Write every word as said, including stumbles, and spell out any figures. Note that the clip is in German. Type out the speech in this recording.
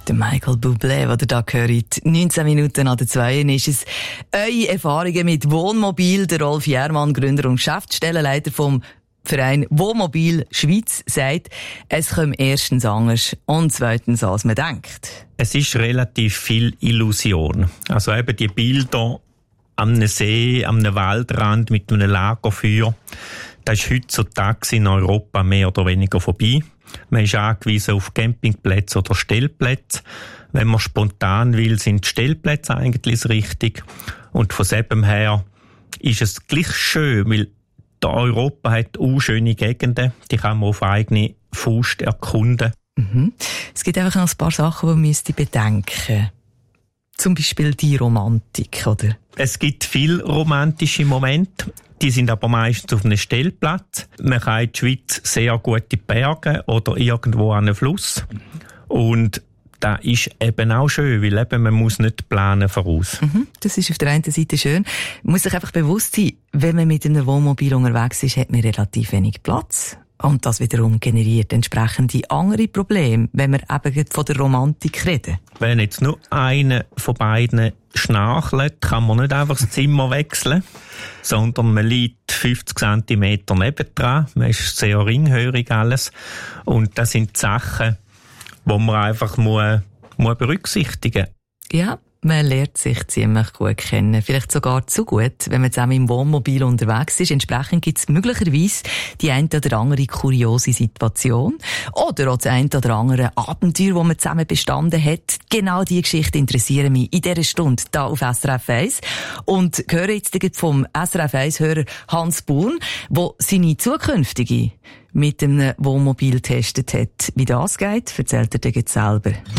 Der Michael Bublé, den ihr da hört. neunzehn Minuten an der zwei ist es. Eure Erfahrungen mit Wohnmobil. Der Rolf Jährmann, Gründer und Geschäftsstellenleiter vom Verein Wohnmobil Schweiz, sagt, es kommt erstens anders und zweitens, als man denkt. Es ist relativ viel Illusion. Also eben die Bilder am See, am Waldrand mit einem Lagerfeuer, das ist heutzutage in Europa mehr oder weniger vorbei. Man ist angewiesen auf Campingplätze oder Stellplätze. Wenn man spontan will, sind die Stellplätze eigentlich das Richtige. Und von dem her ist es gleich schön, weil Europa hat auch schöne Gegenden, die kann man auf eigene Faust erkunden. Mhm. Es gibt einfach noch ein paar Sachen, die man müsste bedenken. Zum Beispiel die Romantik, oder? Es gibt viele romantische Momente. Die sind aber meistens auf einem Stellplatz. Man kann in der Schweiz sehr gute Berge oder irgendwo an einem Fluss. Und das ist eben auch schön, weil eben man muss nicht planen voraus. Mhm, das ist auf der einen Seite schön. Man muss sich einfach bewusst sein, wenn man mit einem Wohnmobil unterwegs ist, hat man relativ wenig Platz. Und das wiederum generiert entsprechende andere Probleme, wenn wir eben von der Romantik reden. Wenn jetzt nur einer von beiden schnarchelt, kann man nicht einfach das Zimmer wechseln, sondern man liegt fünfzig Zentimeter nebendran. Man ist sehr ringhörig alles. Und das sind die Sachen, die man einfach muss, muss berücksichtigen muss. Ja, man lernt sich ziemlich gut kennen. Vielleicht sogar zu gut, wenn man zusammen im Wohnmobil unterwegs ist. Entsprechend gibt es möglicherweise die eine oder andere kuriose Situation. Oder auch das eine oder andere Abenteuer, das man zusammen bestanden hat. Genau diese Geschichte interessieren mich in dieser Stunde hier auf S R F eins. Und höre jetzt vom S R F eins-Hörer Hans Buhn, der seine zukünftige mit einem Wohnmobil getestet hat. Wie das geht, erzählt er dir jetzt selber.